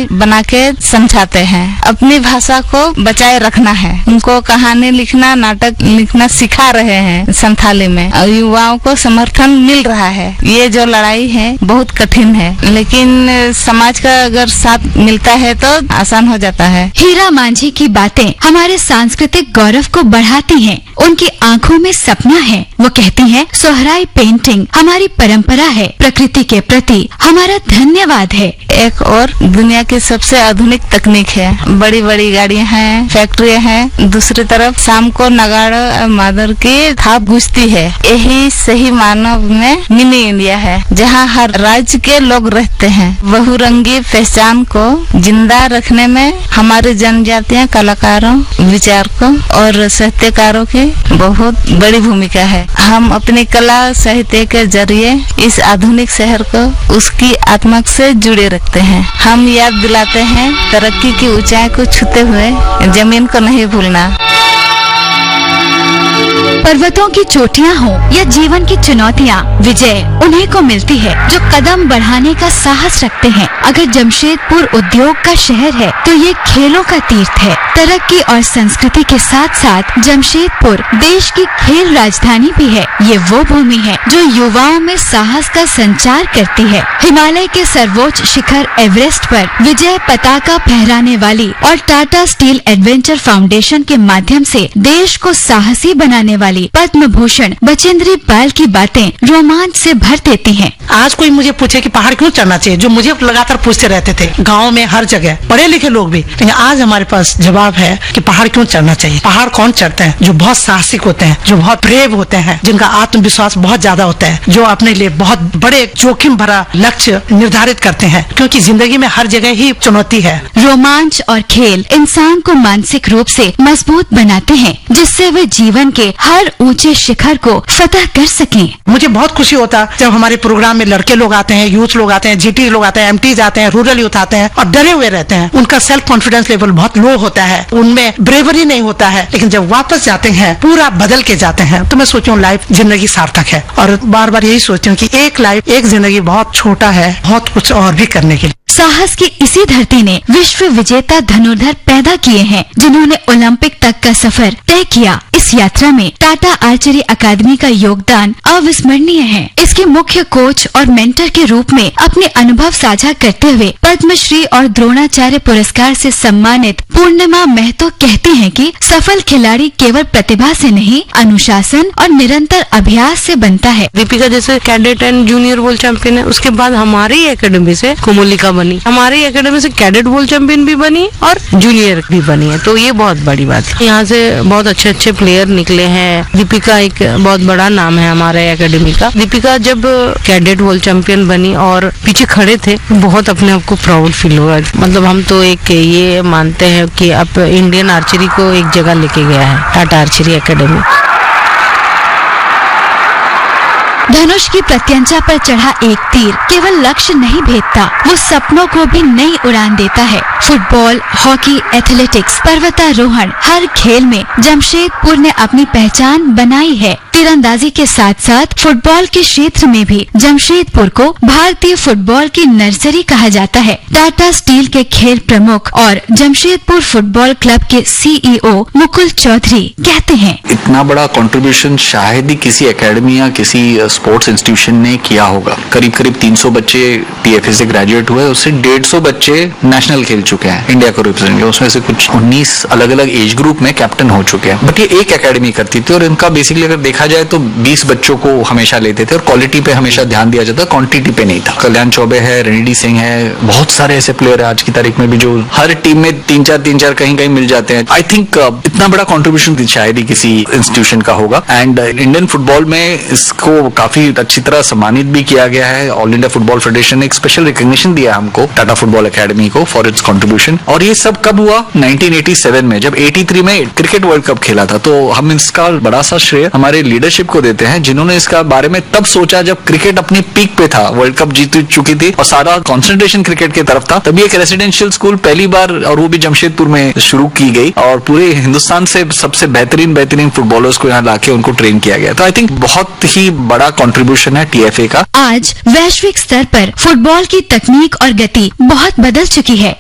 बना के समझाते हैं। अपनी भाषा को बचाए रखना है। उनको कहानी लिखना, नाटक लिखना सिखा रहे हैं संथाली में, और युवाओं को समर्थन मिल रहा है। ये जो लड़ाई है बहुत कठिन है, लेकिन समाज का अगर साथ मिलता है तो आसान हो जाता है। हीरा मांझी की बातें हमारे सांस्कृतिक गौरव को बढ़ाती हैं। उनकी आंखों में सपना है। वो कहती हैं, सोहराई पेंटिंग हमारी परंपरा है, प्रकृति के प्रति हमारा धन्यवाद है। एक और दुनिया की सबसे आधुनिक तकनीक है। बड़ी बड़ी गाड़ियां हैं, फैक्ट्रियां हैं। दूसरी तरफ शाम को नगाड़ा मादर की थाप गूंजती है। यही सही मानव में मिनी इंडिया है, जहां हर राज्य के लोग रहते हैं। बहुरंगी पहचान को जिंदा रखने में हमारी जनजातियां, कलाकारों, विचारकों और साहित्यकारों की बहुत बड़ी भूमिका है। हम अपनी कला साहित्य के जरिए इस आधुनिक शहर को उसकी आत्मा से जुड़े रखते हैं। हम याद दिलाते हैं तरक्की की ऊंचाई को छूते हुए जमीन को नहीं भूलना। पर्वतों की चोटियां हो या जीवन की चुनौतियां, विजय उन्हीं को मिलती है जो कदम बढ़ाने का साहस रखते हैं। अगर जमशेदपुर उद्योग का शहर है तो ये खेलों का तीर्थ है। तरक्की और संस्कृति के साथ साथ जमशेदपुर देश की खेल राजधानी भी है। ये वो भूमि है जो युवाओं में साहस का संचार करती है। हिमालय के सर्वोच्च शिखर एवरेस्ट पर विजय पताका फहराने वाली और टाटा स्टील एडवेंचर फाउंडेशन के माध्यम से देश को साहसी बनाने वाली पद्म भूषण बचेंद्री पाल की बातें रोमांच से भर देती हैं। आज कोई मुझे पूछे कि पहाड़ क्यों चढ़ना चाहिए, जो मुझे लगातार पूछते रहते थे गांव में, हर जगह पढ़े लिखे लोग भी, लेकिन आज हमारे पास जवाब है कि पहाड़ क्यों चढ़ना चाहिए। पहाड़ कौन चढ़ते हैं? जो बहुत साहसिक होते हैं, जो बहुत ब्रेव होते हैं, जिनका आत्मविश्वास बहुत ज्यादा होता है, जो अपने लिए बहुत बड़े जोखिम भरा लक्ष्य निर्धारित करते हैं, क्योंकि जिंदगी में हर जगह ही चुनौती है। रोमांच और खेल इंसान को मानसिक रूप से मजबूत बनाते हैं, जिससे वे जीवन के हर ऊंचे शिखर को फतह कर सकें। मुझे बहुत खुशी होता जब हमारे प्रोग्राम में लड़के लोग आते हैं, यूथ लोग आते हैं, जीटी लोग आते हैं, एमटीज आते हैं, रूरल यूथ आते हैं और डरे हुए रहते हैं। उनका सेल्फ कॉन्फिडेंस लेवल बहुत लो होता है, उनमें ब्रेवरी नहीं होता है, लेकिन जब वापस जाते हैं पूरा बदल के जाते हैं। तो मैं सोचती हूँ लाइफ, जिंदगी सार्थक है। और बार बार यही सोचती हूँ कि एक लाइफ, एक जिंदगी बहुत छोटा है, बहुत कुछ और भी करने के लिए। साहस की इसी धरती ने विश्व विजेता धनुर्धर पैदा किए हैं, जिन्होंने ओलंपिक तक का सफर तय किया। इस यात्रा में टाटा आर्चरी अकादमी का योगदान अविस्मरणीय है। इसके मुख्य कोच और मेंटर के रूप में अपने अनुभव साझा करते हुए पद्मश्री और द्रोणाचार्य पुरस्कार से सम्मानित पूर्णिमा महतो कहती हैं कि सफल खिलाड़ी केवल प्रतिभा से नहीं, अनुशासन और निरंतर अभ्यास से बनता है। दीपिका जैसे cadet and junior world champion है, उसके बाद हमारी एकेडमी से कुमुलिका बनी, हमारी एकेडमी से कैडेट वर्ल्ड चैंपियन भी बनी और जूनियर भी बनी है। तो ये बहुत बड़ी बात है। यहाँ से बहुत अच्छे अच्छे प्लेयर निकले हैं। दीपिका एक बहुत बड़ा नाम है हमारे एकेडमी का। दीपिका जब कैडेट वर्ल्ड चैंपियन बनी और पीछे खड़े थे, बहुत अपने आप को प्राउड फील हुआ। मतलब हम तो एक ये मानते हैं कि अब इंडियन आर्चरी को एक जगह लेके गया है टाटा आर्चरी एकेडमी। धनुष की प्रत्यंचा पर चढ़ा एक तीर केवल लक्ष्य नहीं भेदता, वो सपनों को भी नई उड़ान देता है। फुटबॉल, हॉकी, एथलेटिक्स, पर्वतारोहण, हर खेल में जमशेदपुर ने अपनी पहचान बनाई है। तीरंदाजी के साथ साथ फुटबॉल के क्षेत्र में भी जमशेदपुर को भारतीय फुटबॉल की नर्सरी कहा जाता है। टाटा स्टील के खेल प्रमुख और जमशेदपुर फुटबॉल क्लब के सीईओ मुकुल चौधरी कहते हैं, इतना बड़ा कंट्रीब्यूशन शायद ही किसी एकेडमी या किसी स्पोर्ट्स इंस्टीट्यूशन ने किया होगा। करीब करीब 300 बच्चे टीएफए से ग्रेजुएट हुए, उससे 150 बच्चे नेशनल खेल चुके हैं, इंडिया को रिप्रेजेंट किया। उसमें से कुछ 19 अलग अलग एज ग्रुप में कैप्टन हो चुके हैं। बट ये एक एकेडमी करती थी और इनका बेसिकली अगर देखा जाए तो 20 बच्चों को हमेशा लेते थे और क्वालिटी पे हमेशा ध्यान दिया जाता, क्वांटिटी पे नहीं था। कल्याण चौबे है, रणडी सिंह है, बहुत सारे ऐसे प्लेयर है आज की तारीख में भी जो हर टीम में 3-4 कहीं कहीं मिल जाते हैं। आई थिंक इतना बड़ा कॉन्ट्रीब्यूशन शायद ही किसी इंस्टीट्यूशन का होगा। एंड इंडियन फुटबॉल में इसको काफी अच्छी तरह सम्मानित भी किया गया है। ऑल इंडिया फुटबॉल फेडरेशन ने एक स्पेशल रिकॉग्निशन दिया हमको, टाटा फुटबॉल एकेडमी को, फॉर इट्स कंट्रीब्यूशन। और ये सब कब हुआ? 1987 में, जब 83 में क्रिकेट वर्ल्ड कप खेला था। तो हम इसका बड़ा सा श्रेय हमारे लीडरशिप को देते हैं, जिन्होंने इसका बारे में तब सोचा जब क्रिकेट अपनी पीक पे था, वर्ल्ड कप जीत चुकी थी और सारा कॉन्सेंट्रेशन क्रिकेट की तरफ था। तभी एक रेसिडेंशियल स्कूल पहली बार, और वो भी जमशेदपुर में शुरू की गई और पूरे हिंदुस्तान से सबसे बेहतरीन फुटबॉलर्स को यहाँ लाके उनको ट्रेन किया गया। तो आई थिंक बहुत ही बड़ा कंट्रीब्यूशन है टीएफए का। आज वैश्विक स्तर पर फुटबॉल की तकनीक और गति बहुत बदल चुकी है।